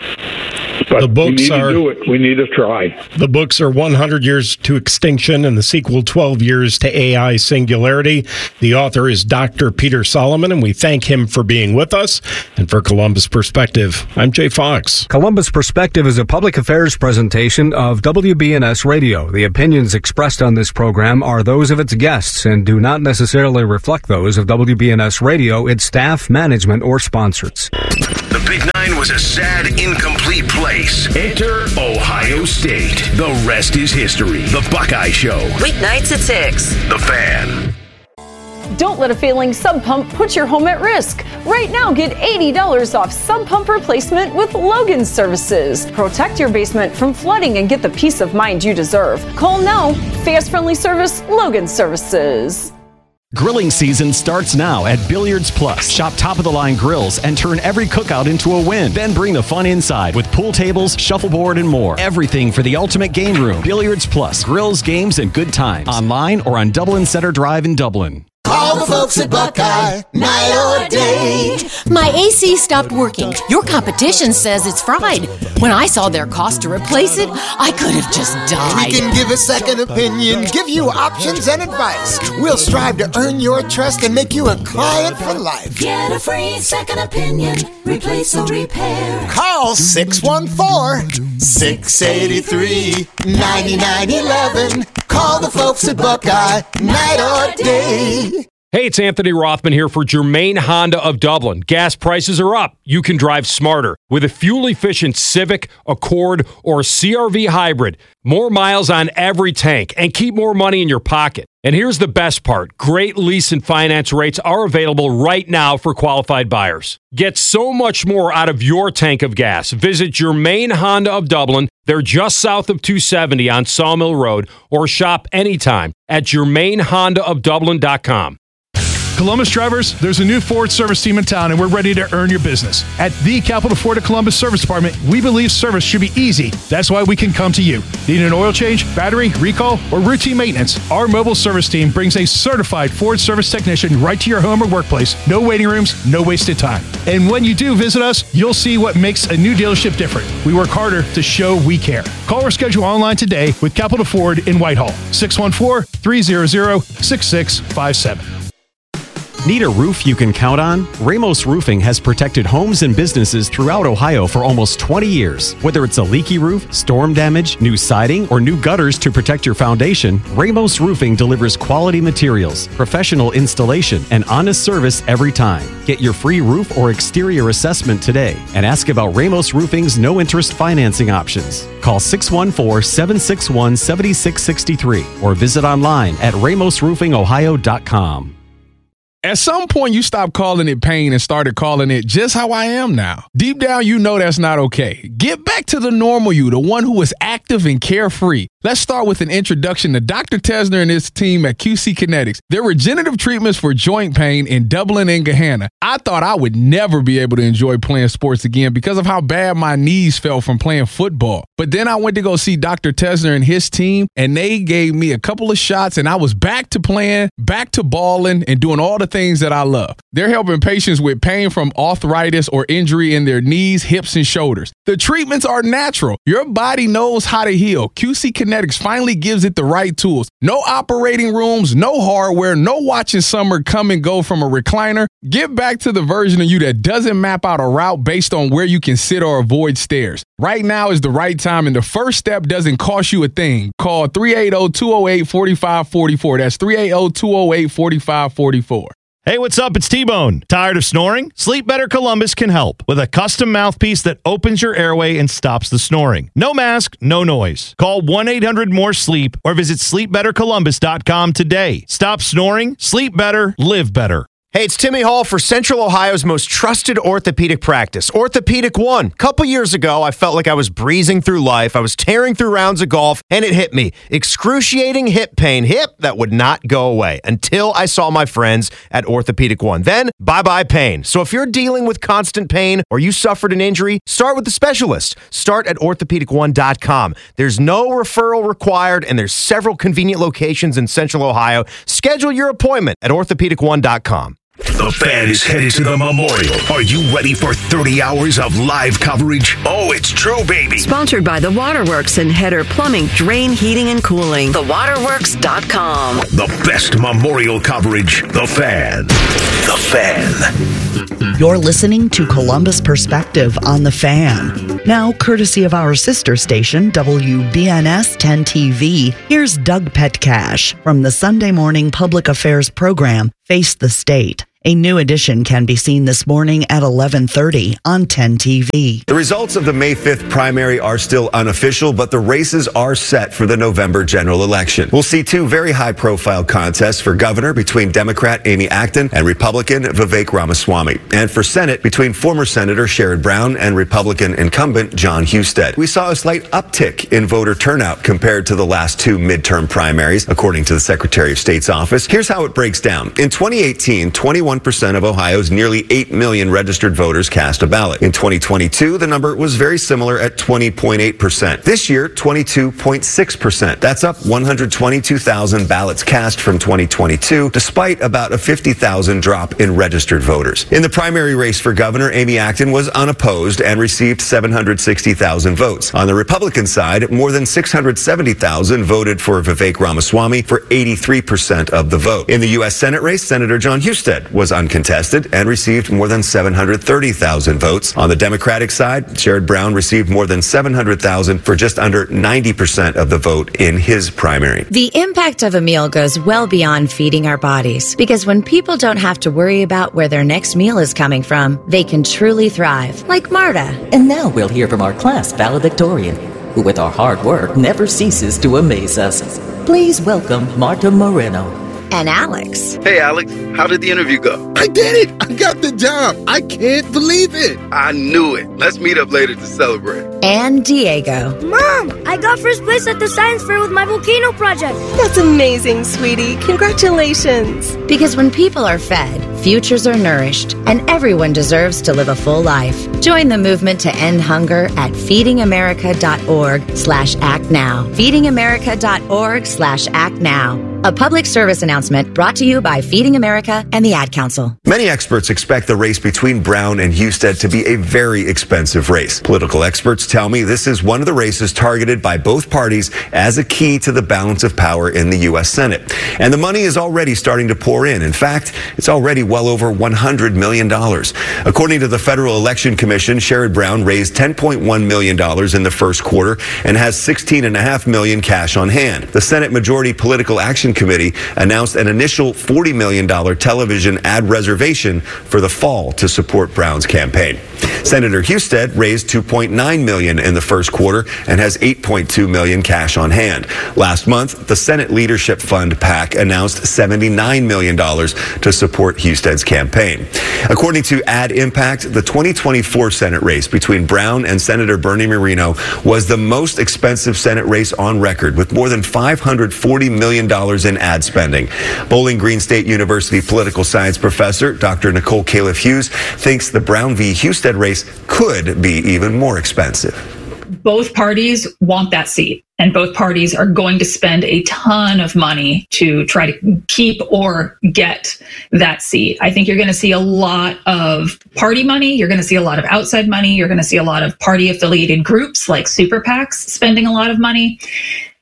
S18: But
S8: the books
S18: we need
S8: are,
S18: to do it. We need to try.
S8: The books are one hundred Years to Extinction and the sequel twelve Years to A I Singularity. The author is Doctor Peter Solomon, and we thank him for being with us. And for Columbus Perspective, I'm Jay Fox.
S19: Columbus Perspective is a public affairs presentation of W B N S Radio. The opinions expressed on this program are those of its guests and do not necessarily reflect those of W B N S Radio, its staff, management, or sponsors.
S4: The Big Nine was a sad, incomplete place. Enter Ohio State. The rest is history. The Buckeye Show.
S5: Weeknights at six.
S4: The Fan.
S20: Don't let a failing sump pump put your home at risk. Right now, get eighty dollars off sump pump replacement with Logan Services. Protect your basement from flooding and get the peace of mind you deserve. Call now. Fast, friendly service, Logan Services.
S2: Grilling season starts now at Billiards Plus. Shop top-of-the-line grills and turn every cookout into a win. Then bring the fun inside with pool tables, shuffleboard, and more. Everything for the ultimate game room. Billiards Plus. Grills, games, and good times. Online or on Dublin Center Drive in Dublin.
S13: Call the folks at Buckeye, night or day.
S14: My A C stopped working. Your competition says it's fried. When I saw their cost to replace it, I could have just died.
S13: We can give a second opinion, give you options and advice. We'll strive to earn your trust and make you a client for life.
S15: Get a free second opinion. Replace or repair.
S13: Call six one four, six eight three, nine nine one one. Call the folks at Buckeye, night or day.
S1: Hey, it's Anthony Rothman here for Germain Honda of Dublin. Gas prices are up. You can drive smarter with a fuel-efficient Civic, Accord, or C R V hybrid. More miles on every tank and keep more money in your pocket. And here's the best part. Great lease and finance rates are available right now for qualified buyers. Get so much more out of your tank of gas. Visit Germain Honda of Dublin. They're just south of two seventy on Sawmill Road, or shop anytime at germain honda of dublin dot com.
S21: Columbus drivers, there's a new Ford service team in town, and we're ready to earn your business. At the Capital Ford of Columbus Service Department, we believe service should be easy. That's why we can come to you. Need an oil change, battery, recall, or routine maintenance? Our mobile service team brings a certified Ford service technician right to your home or workplace. No waiting rooms, no wasted time. And when you do visit us, you'll see what makes a new dealership different. We work harder to show we care. Call or schedule online today with Capital Ford in Whitehall. six one four, three hundred, six six five seven.
S2: Need a roof you can count on? Ramos Roofing has protected homes and businesses throughout Ohio for almost twenty years. Whether it's a leaky roof, storm damage, new siding, or new gutters to protect your foundation, Ramos Roofing delivers quality materials, professional installation, and honest service every time. Get your free roof or exterior assessment today and ask about Ramos Roofing's no-interest financing options. Call six one four, seven six one, seven six six three or visit online at ramos roofing ohio dot com.
S16: At some point, you stopped calling it pain and started calling it just how I am now. Deep down, you know that's not okay. Get back to the normal you, the one who is active and carefree. Let's start with an introduction to Doctor Tesner and his team at Q C Kinetics. They're regenerative treatments for joint pain in Dublin and Gahanna. I thought I would never be able to enjoy playing sports again because of how bad my knees felt from playing football. But then I went to go see Doctor Tesner and his team, and they gave me a couple of shots, and I was back to playing, back to balling, and doing all the things that I love. They're helping patients with pain from arthritis or injury in their knees, hips, and shoulders. The treatments are natural. Your body knows how to heal. Q C Kinetics Kinetics finally gives it the right tools. No operating rooms, no hardware, no watching summer come and go from a recliner. Give back to the version of you that doesn't map out a route based on where you can sit or avoid stairs. Right now is the right time, and the first step doesn't cost you a thing. Call three eight zero, two zero eight, four five four four. That's three eight zero, two zero eight, four five four four.
S3: Hey, what's up? It's T-Bone. Tired of snoring? Sleep Better Columbus can help with a custom mouthpiece that opens your airway and stops the snoring. No mask, no noise. Call one eight hundred more sleep or visit sleep better columbus dot com today. Stop snoring, sleep better, live better.
S22: Hey, it's Timmy Hall for Central Ohio's most trusted orthopedic practice, Orthopedic One. A couple years ago, I felt like I was breezing through life. I was tearing through rounds of golf, and it hit me. Excruciating hip pain. Hip that would not go away until I saw my friends at Orthopedic One. Then, bye-bye pain. So if you're dealing with constant pain or you suffered an injury, start with the specialist. Start at orthopedic one dot com. There's no referral required, and there's several convenient locations in Central Ohio. Schedule your appointment at orthopedic one dot com.
S4: The Fan is headed to the Memorial. Are you ready for thirty hours of live coverage? Oh, it's true, baby.
S5: Sponsored by The Waterworks and Header Plumbing, Drain, Heating, and Cooling. the waterworks dot com.
S4: The best Memorial coverage. The Fan. The Fan.
S7: You're listening to Columbus Perspective on The Fan. Now, courtesy of our sister station, W B N S ten T V, here's Doug Petcash from the Sunday morning public affairs program, Face the State. A new edition can be seen this morning at eleven thirty on ten T V.
S23: The results of the May fifth primary are still unofficial, but the races are set for the November general election. We'll see two very high-profile contests for governor between Democrat Amy Acton and Republican Vivek Ramaswamy, and for Senate between former Senator Sherrod Brown and Republican incumbent Jon Husted. We saw a slight uptick in voter turnout compared to the last two midterm primaries, according to the Secretary of State's office. Here's how it breaks down. In twenty eighteen, twenty-one percent of Ohio's nearly eight million registered voters cast a ballot. In twenty twenty-two, the number was very similar at twenty point eight percent. This year, twenty-two point six percent. That's up one hundred twenty-two thousand ballots cast from twenty twenty-two, despite about a fifty thousand drop in registered voters. In the primary race for governor, Amy Acton was unopposed and received seven hundred sixty thousand votes. On the Republican side, more than six hundred seventy thousand voted for Vivek Ramaswamy for eighty-three percent of the vote. In the U S Senate race, Senator Jon Husted was uncontested and received more than seven hundred thirty thousand votes. On the Democratic side, Sherrod Brown received more than seven hundred thousand for just under ninety percent of the vote in his primary.
S24: The impact of a meal goes well beyond feeding our bodies, because when people don't have to worry about where their next meal is coming from, they can truly thrive, like Marta.
S25: And now we'll hear from our class valedictorian, who with our hard work never ceases to amaze us. Please welcome Marta Moreno.
S24: And Alex.
S26: Hey, Alex, how did the interview go?
S27: I did it! I got the job! I can't believe it!
S26: I knew it. Let's meet up later to celebrate.
S24: And Diego.
S28: Mom, I got first place at the science fair with my volcano project.
S29: That's amazing, sweetie. Congratulations.
S24: Because when people are fed, futures are nourished, and everyone deserves to live a full life. Join the movement to end hunger at feeding america dot org slash act now. feeding america dot org slash act now. A public service announcement brought to you by Feeding America and the Ad Council.
S23: Many experts expect the race between Brown and Husted to be a very expensive race. Political experts tell me this is one of the races targeted by both parties as a key to the balance of power in the U S Senate. And the money is already starting to pour in. In fact, it's already well over one hundred million dollars. According to the Federal Election Commission, Sherrod Brown raised ten point one million dollars in the first quarter and has sixteen point five million dollars cash on hand. The Senate Majority Political Action Committee announced an initial forty million dollars television ad reservation for the fall to support Brown's campaign. Senator Husted raised two point nine million dollars in the first quarter and has eight point two million dollars cash on hand. Last month, the Senate Leadership Fund PAC announced seventy-nine million dollars to support Husted's campaign. According to Ad Impact, the twenty twenty-four Senate race between Brown and Senator Bernie Moreno was the most expensive Senate race on record, with more than five hundred forty million dollars in ad spending. Bowling Green State University political science professor Doctor Nicole Califf-Hughes thinks the Brown v. Husted race could be even more expensive.
S30: Both parties want that seat, and both parties are going to spend a ton of money to try to keep or get that seat. I think you're going to see a lot of party money. You're going to see a lot of outside money. You're going to see a lot of party affiliated groups like super PACs spending a lot of money.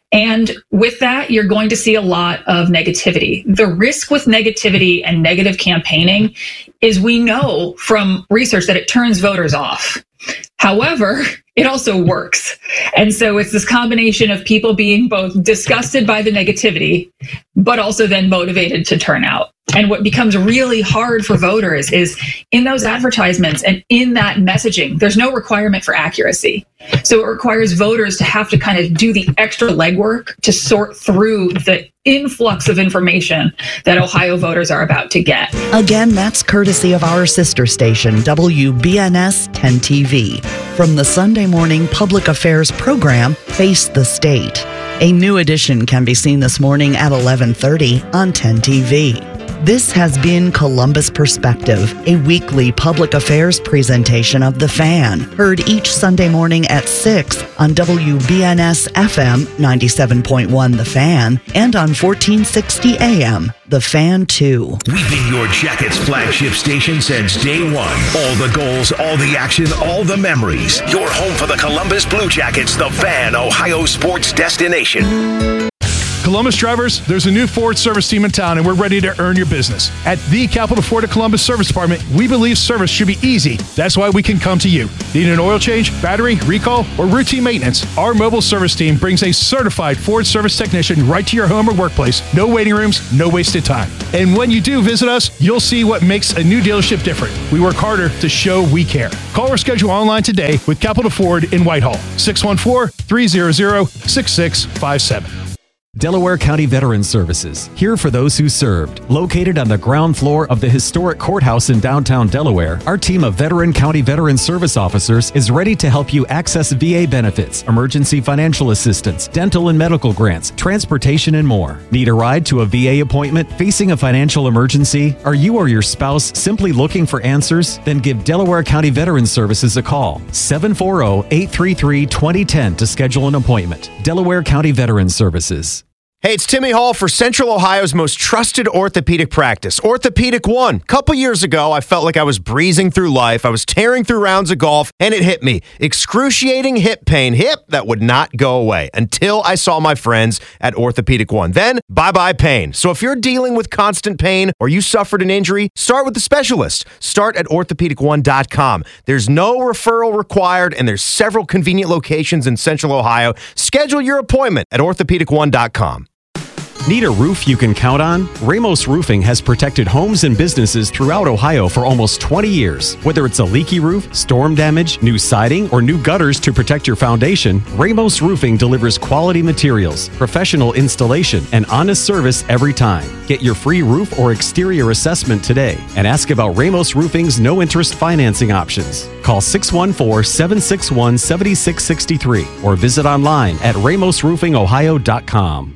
S30: And with that, you're going to see a lot of negativity. The risk with negativity and negative campaigning is we know from research that it turns voters off. However, it also works. And so it's this combination of people being both disgusted by the negativity, but also then motivated to turn out. And what becomes really hard for voters is in those advertisements and in that messaging, there's no requirement for accuracy. So it requires voters to have to kind of do the extra legwork to sort through the influx of information that Ohio voters are about to get.
S7: Again, that's courtesy of our sister station, W B N S ten T V. From the Sunday morning public affairs program, Face the State. A new edition can be seen this morning at eleven thirty on ten T V. This has been Columbus Perspective, a weekly public affairs presentation of The Fan, heard each Sunday morning at six on W B N S F M ninety-seven point one The Fan and on fourteen sixty A M The Fan two.
S4: We've been your Jackets flagship station since day one. All the goals, all the action, all the memories. Your home for the Columbus Blue Jackets, The Fan, Ohio sports destination.
S21: Columbus drivers, there's a new Ford service team in town, and we're ready to earn your business. At the Capital Ford of Columbus Service Department, we believe service should be easy. That's why we can come to you. Need an oil change, battery, recall, or routine maintenance? Our mobile service team brings a certified Ford service technician right to your home or workplace. No waiting rooms, no wasted time. And when you do visit us, you'll see what makes a new dealership different. We work harder to show we care. Call or schedule online today with Capital Ford in Whitehall. six one four, three hundred, six six five seven.
S2: Delaware County Veterans Services, here for those who served. Located on the ground floor of the historic courthouse in downtown Delaware, our team of veteran county veteran service officers is ready to help you access V A benefits, emergency financial assistance, dental and medical grants, transportation, and more. Need a ride to a V A appointment? Facing a financial emergency? Are you or your spouse simply looking for answers? Then give Delaware County Veterans Services a call. seven four zero, eight three three, two zero one zero to schedule an appointment. Delaware County Veterans Services.
S22: Hey, it's Timmy Hall for Central Ohio's most trusted orthopedic practice, Orthopedic One. A couple years ago, I felt like I was breezing through life. I was tearing through rounds of golf, and it hit me. Excruciating hip pain, hip that would not go away until I saw my friends at Orthopedic One. Then, bye-bye pain. So if you're dealing with constant pain or you suffered an injury, start with the specialist. Start at orthopedic one dot com. There's no referral required, and there's several convenient locations in Central Ohio. Schedule your appointment at orthopedic one dot com.
S2: Need a roof you can count on? Ramos Roofing has protected homes and businesses throughout Ohio for almost twenty years. Whether it's a leaky roof, storm damage, new siding, or new gutters to protect your foundation, Ramos Roofing delivers quality materials, professional installation, and honest service every time. Get your free roof or exterior assessment today and ask about Ramos Roofing's no-interest financing options. Call six one four, seven six one, seven six six three or visit online at ramos roofing ohio dot com.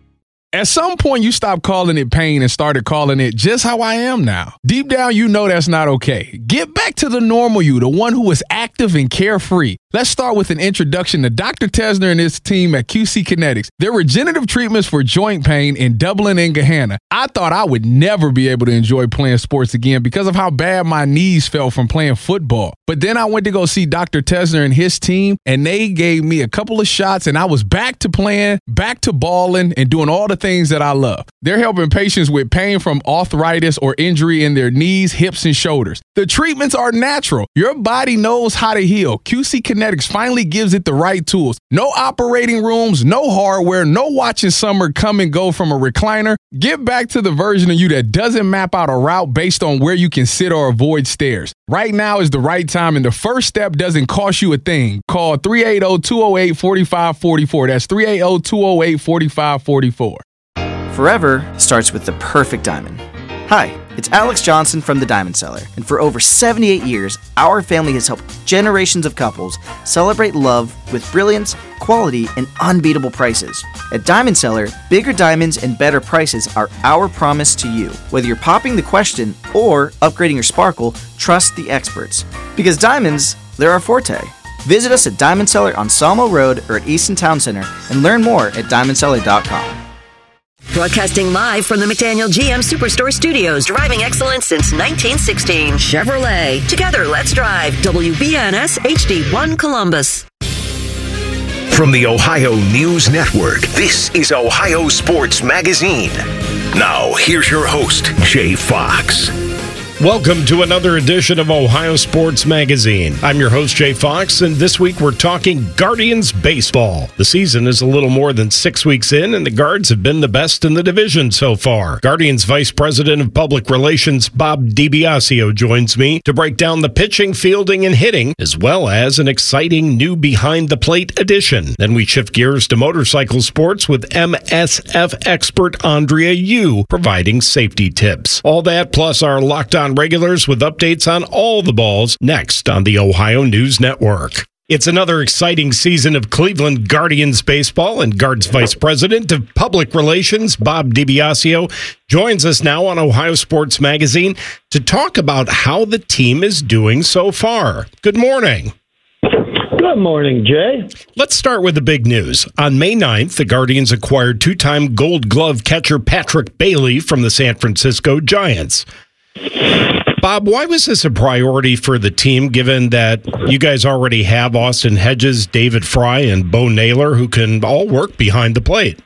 S16: At some point, you stopped calling it pain and started calling it just how I am now. Deep down, you know that's not okay. Get back to the normal you, the one who is active and carefree. Let's start with an introduction to Doctor Tesner and his team at Q C Kinetics. They're regenerative treatments for joint pain in Dublin and Gahanna. I thought I would never be able to enjoy playing sports again because of how bad my knees felt from playing football. But then I went to go see Doctor Tesner and his team, and they gave me a couple of shots, and I was back to playing, back to balling, and doing all the things that I love. They're helping patients with pain from arthritis or injury in their knees, hips, and shoulders. The treatments are natural. Your body knows how to heal. Q C Kinetics finally gives it the right tools. No operating rooms, no hardware, no watching summer come and go from a recliner. Get back to the version of you that doesn't map out a route based on where you can sit or avoid stairs. Right now is the right time, and the first step doesn't cost you a thing. Call three eight zero, two zero eight, four five four four. That's three eight zero, two zero eight, four five four four.
S6: Forever starts with the perfect diamond. Hi, it's Alex Johnson from The Diamond Seller, and for over seventy-eight years, our family has helped generations of couples celebrate love with brilliance, quality, and unbeatable prices. At Diamond Seller, bigger diamonds and better prices are our promise to you. Whether you're popping the question or upgrading your sparkle, trust the experts. Because diamonds, they're our forte. Visit us at Diamond Seller on Salmo Road or at Easton Town Center and learn more at diamond seller dot com.
S5: Broadcasting live from the McDaniel G M Superstore Studios. Driving excellence since nineteen sixteen. Chevrolet. Together, let's drive. W B N S H D one Columbus.
S4: From the Ohio News Network, this is Ohio Sports Magazine. Now, here's your host, Jay Fox.
S1: Welcome to another edition of Ohio Sports Magazine. I'm your host, Jay Fox, and this week we're talking Guardians baseball. The season is a little more than six weeks in, and the Guards have been the best in the division so far. Guardians Vice President of Public Relations, Bob DiBiasio, joins me to break down the pitching, fielding, and hitting, as well as an exciting new behind-the-plate edition. Then we shift gears to motorcycle sports with M S F expert Andrea Yu providing safety tips. All that plus our Locked On regulars with updates on all the balls next on the Ohio News Network. It's another exciting season of Cleveland Guardians baseball, and Guards Vice President of Public Relations, Bob DiBiasio, joins us now on Ohio Sports Magazine to talk about how the team is doing so far. Good morning.
S8: Good morning, Jay.
S1: Let's start with the big news. On May ninth, the Guardians acquired two-time Gold Glove catcher Patrick Bailey from the San Francisco Giants. Bob, why was this a priority for the team, given that you guys already have Austin Hedges, David Fry, and Bo Naylor, who can all work behind the plate?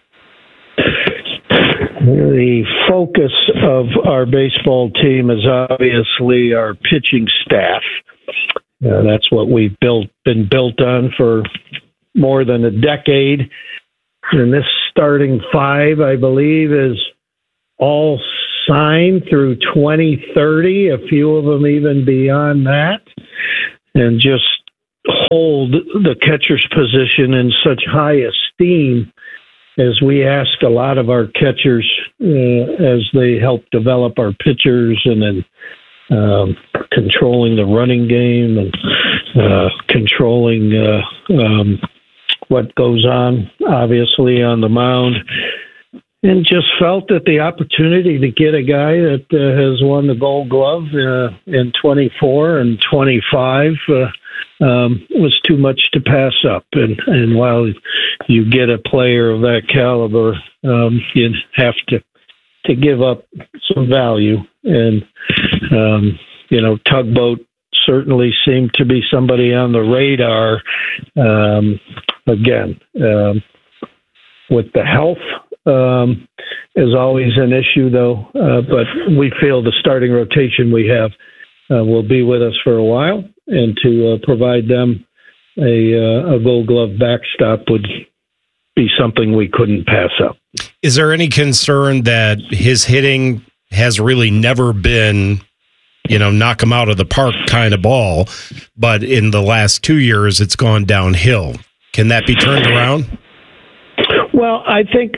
S8: The focus of our baseball team is obviously our pitching staff. Uh, that's what we've built, been built on for more than a decade. And this starting five, I believe, is all signed through twenty thirty, a few of them even beyond that, and just hold the catcher's position in such high esteem as we ask a lot of our catchers uh, as they help develop our pitchers and then um, controlling the running game and uh, controlling uh, um, what goes on, obviously, on the mound. And just felt that the opportunity to get a guy that uh, has won the Gold Glove uh, in twenty-four and twenty-five uh, um, was too much to pass up. And, and while you get a player of that caliber, um, you have to to give up some value. And, um, you know, Tugboat certainly seemed to be somebody on the radar. Um, again, um, with the health, Um, is always an issue, though, uh, but we feel the starting rotation we have uh, will be with us for a while, and to uh, provide them a, uh, a Gold Glove backstop would be something we couldn't pass up.
S1: Is there any concern that his hitting has really never been, you know, knock him out of the park kind of ball, but in the last two years it's gone downhill? Can that be turned around?
S8: Well, I think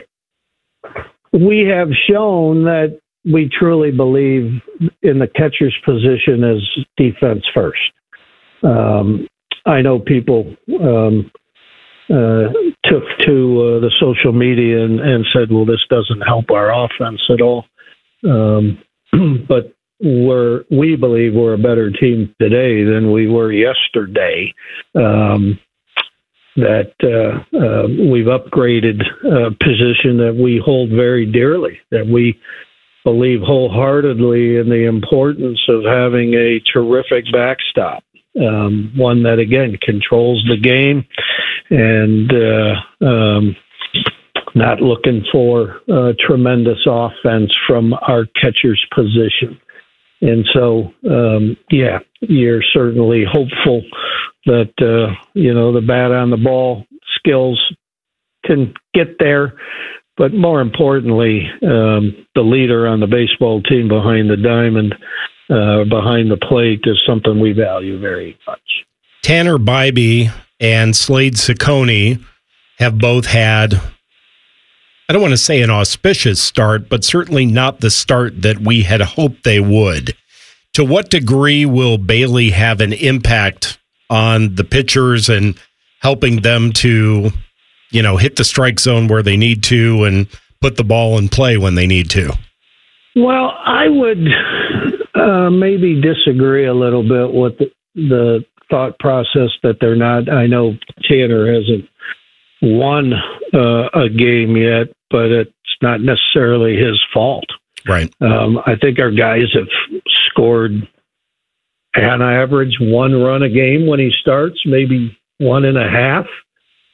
S8: we have shown that we truly believe in the catcher's position as defense first. Um, I know people um, uh, took to uh, the social media and, and said, well, this doesn't help our offense at all. Um, but we're, we believe we're a better team today than we were yesterday. Um, that uh, uh, we've upgraded a position that we hold very dearly, that we believe wholeheartedly in the importance of having a terrific backstop, um, one that, again, controls the game and uh, um, not looking for uh, tremendous offense from our catcher's position. And so, um, yeah, you're certainly hopeful that, uh, you know, the bat on the ball skills can get there. But more importantly, um, the leader on the baseball team behind the diamond, uh, behind the plate, is something we value very much.
S1: Tanner Bybee and Slade Ciccone have both had, I don't want to say an auspicious start, but certainly not the start that we had hoped they would. To what degree will Bailey have an impact on the pitchers and helping them to, you know, hit the strike zone where they need to and put the ball in play when they need to?
S8: Well, I would uh, maybe disagree a little bit with the, the thought process that they're not. I know Tanner hasn't won uh, a game yet, but it's not necessarily his fault.
S1: Right.
S8: Um, I think our guys have scored on average one run a game when he starts, maybe one and a half.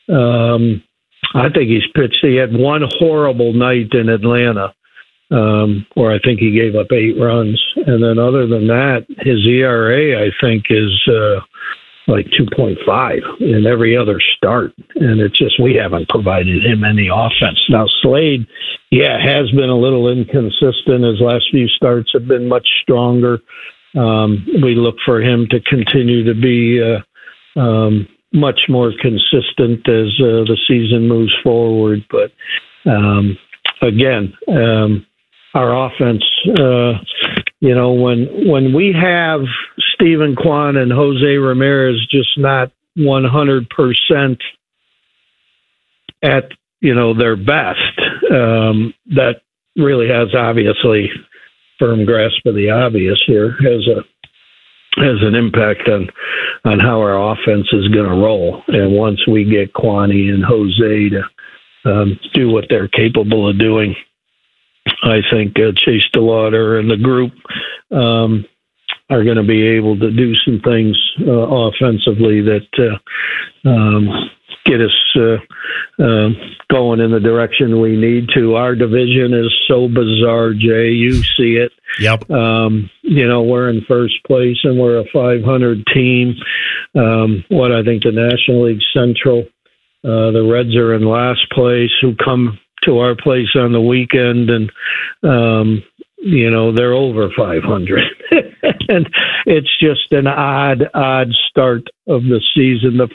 S8: Um, I think he's pitched. He had one horrible night in Atlanta um, where I think he gave up eight runs. And then other than that, his E R A, I think, is uh, like two point five in every other start. And it's just we haven't provided him any offense. Now, Slade, yeah, has been a little inconsistent. His last few starts have been much stronger. Um, we look for him to continue to be uh, um, much more consistent as uh, the season moves forward. But um, again, um, our offense, uh, you know, when when we have Steven Kwan and Jose Ramirez just not one hundred percent at, you know, their best, um, that really has obviously firm grasp of the obvious here has a has an impact on on how our offense is going to roll. And once we get Kwani and Jose to um, do what they're capable of doing, I think uh, Chase DeLauder and the group um, are going to be able to do some things uh, offensively that uh, um, get us uh, uh, going in the direction we need to. Our division is so bizarre, Jay. You see it.
S22: Yep.
S8: Um, you know, we're in first place and we're a five hundred team. Um, what I think the National League Central, uh, the Reds are in last place, who come to our place on the weekend, and um, you know, they're over five hundred. And it's just an odd, odd start of the season. The